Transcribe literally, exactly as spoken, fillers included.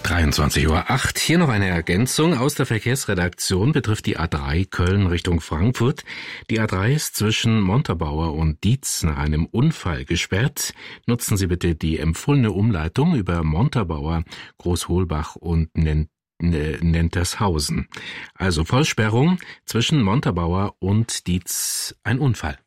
dreiundzwanzig Uhr acht. Hier noch eine Ergänzung aus der Verkehrsredaktion betrifft die A drei Köln Richtung Frankfurt. Die A drei ist zwischen Montabaur und Dietz nach einem Unfall gesperrt. Nutzen Sie bitte die empfohlene Umleitung über Montabaur, Großholbach und Nentershausen. Also Vollsperrung zwischen Montabaur und Dietz, ein Unfall.